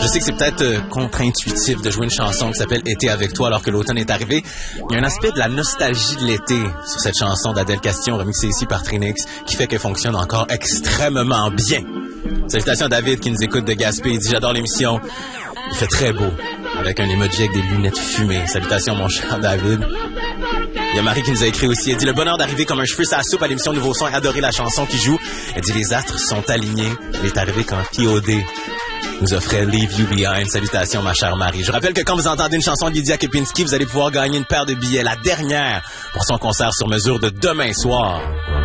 sais que c'est peut-être contre-intuitif de jouer une chanson qui s'appelle « Été avec toi » alors que l'automne est arrivé. Il y a un aspect de la nostalgie de l'été sur cette chanson d'Adèle Castillon, remixée ici par Trinix, qui fait qu'elle fonctionne encore extrêmement bien. Salutations à David qui nous écoute de Gaspé. Il dit « J'adore l'émission. Il fait très beau. » Avec un emoji avec des lunettes fumées. Salutations, mon cher David. Il y a Marie qui nous a écrit aussi. Elle dit « Le bonheur d'arriver comme un cheveu sur la soupe à l'émission Nouveau Son et adorer la chanson qui joue. » Elle dit « Les astres sont alignés. Elle est arrivée quand P.O.D. nous offrait Leave You Behind. » Salutations, ma chère Marie. Je rappelle que quand vous entendez une chanson de Lydia Kepinski, vous allez pouvoir gagner une paire de billets, la dernière, pour son concert sur mesure de demain soir.